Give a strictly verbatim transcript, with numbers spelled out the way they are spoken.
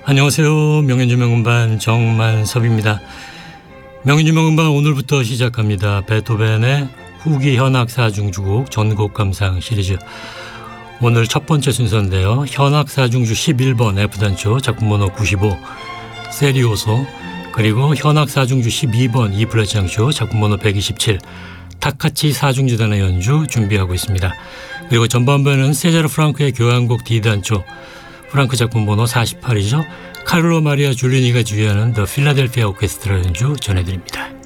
안녕하세요. 명연주 명음반 정만섭입니다. 명연주 명음반 오늘부터 시작합니다. 베토벤의 후기 현악 사중주곡 전곡 감상 시리즈. 오늘 첫 번째 순서인데요. 현악 사중주 십일 번 F단조 작품 번호 구십오 세리오소, 그리고 현악 사중주 십이 번 E 플랫 장조 작품 번호 백이십칠 타카치 사중주단의 연주 준비하고 있습니다. 그리고 전반부에는 세자르 프랑크의 교향곡 D단조, 프랑크 작품 번호 사십팔이죠. 카를로 마리아 줄리니가 주의하는 더 필라델피아 오케스트라 연주 전해드립니다.